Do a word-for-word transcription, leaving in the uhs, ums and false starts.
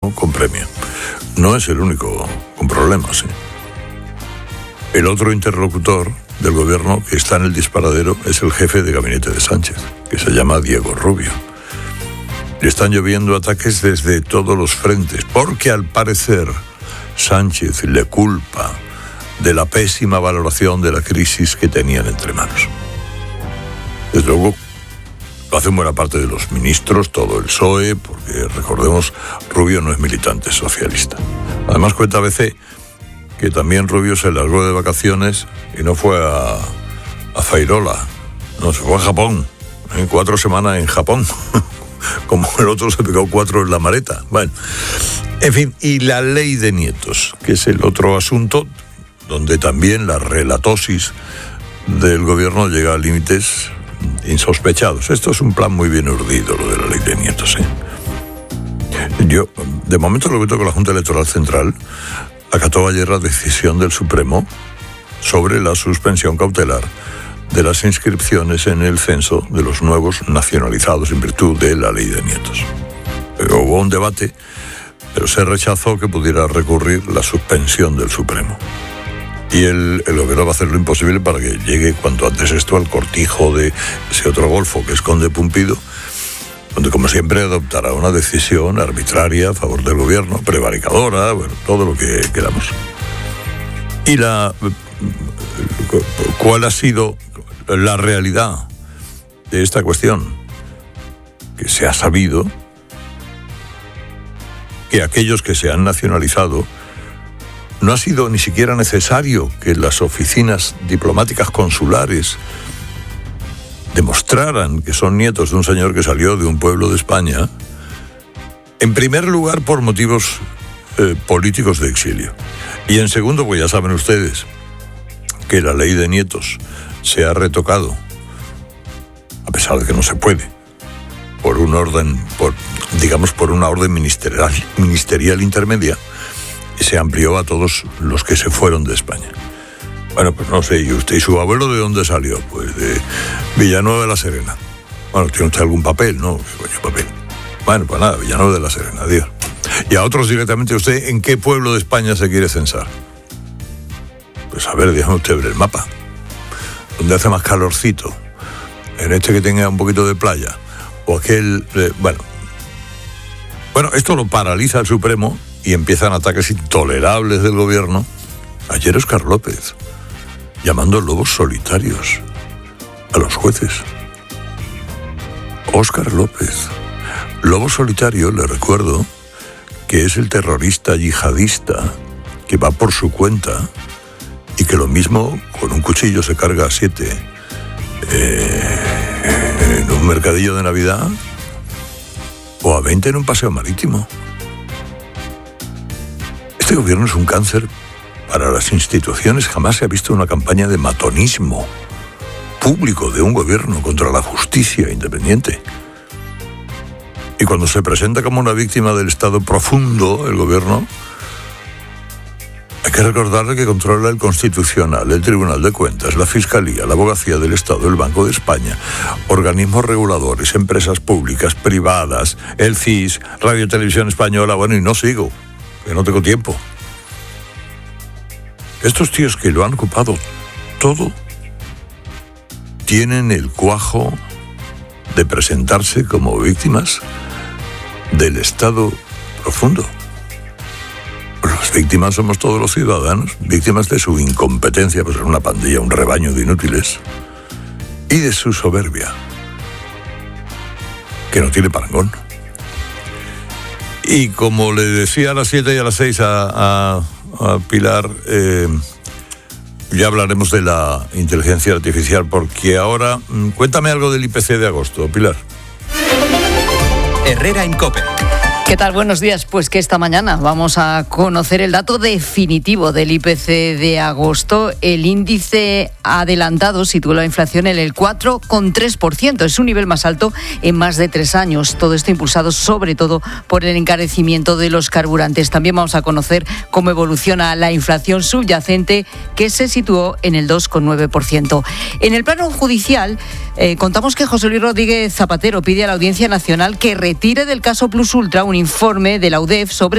con premio. No es el único con problemas, ¿sí? El otro interlocutor del gobierno que está en el disparadero es el jefe de gabinete de Sánchez, que se llama Diego Rubio. Le están lloviendo ataques desde todos los frentes, porque al parecer Sánchez le culpa de la pésima valoración de la crisis que tenían entre manos. Desde luego, lo hacen buena parte de los ministros, todo el P S O E, porque recordemos, Rubio no es militante socialista. Además, cuenta A B C que también Rubio se largó de vacaciones y no fue a, a Fairola, no, se fue a Japón, ¿eh? cuatro semanas en Japón, como el otro se pegó cuatro en la maleta. Bueno, en fin, y la ley de nietos, que es el otro asunto, donde también la relatosis del gobierno llega a límites insospechados. Esto es un plan muy bien urdido, lo de la ley de nietos, ¿eh? Yo, de momento, lo que toco, la Junta Electoral Central acató ayer la decisión del Supremo sobre la suspensión cautelar de las inscripciones en el censo de los nuevos nacionalizados en virtud de la ley de nietos. Pero hubo un debate, pero se rechazó que pudiera recurrir la suspensión del Supremo. Y el, el gobierno va a hacer lo imposible para que llegue cuanto antes esto al cortijo de ese otro golfo que es Conde Pumpido, donde, como siempre, adoptará una decisión arbitraria a favor del gobierno, prevaricadora, bueno, todo lo que queramos. Y la ¿cuál ha sido la realidad de esta cuestión? Que se ha sabido que aquellos que se han nacionalizado no ha sido ni siquiera necesario que las oficinas diplomáticas consulares demostraran que son nietos de un señor que salió de un pueblo de España, en primer lugar por motivos eh, políticos de exilio. Y en segundo, pues ya saben ustedes que la ley de nietos se ha retocado, a pesar de que no se puede, por un orden, por, digamos, por una orden ministerial, ministerial intermedia, y se amplió a todos los que se fueron de España. Bueno, pues no sé, ¿y usted y su abuelo de dónde salió? Pues de Villanueva de la Serena. Bueno, ¿tiene usted algún papel? No, ¿qué coño papel? Bueno, pues nada, Villanueva de la Serena, adiós. Y a otros directamente, ¿usted en qué pueblo de España se quiere censar? Pues a ver, déjame usted ver el mapa. ¿Dónde hace más calorcito? ¿En este que tenga un poquito de playa? ¿O aquel...? Eh, bueno. Bueno, esto lo paraliza el Supremo y empiezan ataques intolerables del gobierno. Ayer Óscar López, llamando lobos solitarios a los jueces. Óscar López. Lobo solitario, le recuerdo, que es el terrorista yihadista que va por su cuenta y que lo mismo con un cuchillo se carga a siete eh, en un mercadillo de Navidad o a veinte en un paseo marítimo. Este gobierno es un cáncer para las instituciones. Jamás se ha visto una campaña de matonismo público de un gobierno contra la justicia independiente. Y cuando se presenta como una víctima del Estado profundo, el gobierno, hay que recordarle que controla el Constitucional, el Tribunal de Cuentas, la Fiscalía, la Abogacía del Estado, el Banco de España, organismos reguladores, empresas públicas, privadas, el C I S, Radio Televisión Española, bueno, y no sigo, que no tengo tiempo. Estos tíos que lo han ocupado todo tienen el cuajo de presentarse como víctimas del Estado profundo. Las víctimas somos todos los ciudadanos, víctimas de su incompetencia, pues en una pandilla, un rebaño de inútiles, y de su soberbia, que no tiene parangón. Y como le decía a las siete y a las seis a... a a Pilar, eh, ya hablaremos de la inteligencia artificial, porque ahora, cuéntame algo del I P C de agosto, Pilar. Herrera en COPE. ¿Qué tal? Buenos días. Pues que esta mañana vamos a conocer el dato definitivo del I P C de agosto. El índice adelantado sitúa la inflación en el cuatro coma tres por ciento. Es un nivel más alto en más de tres años. Todo esto impulsado sobre todo por el encarecimiento de los carburantes. También vamos a conocer cómo evoluciona la inflación subyacente, que se situó en el dos coma nueve por ciento. En el plano judicial, eh, contamos que José Luis Rodríguez Zapatero pide a la Audiencia Nacional que retire del caso Plus Ultra un informe de la U D E F sobre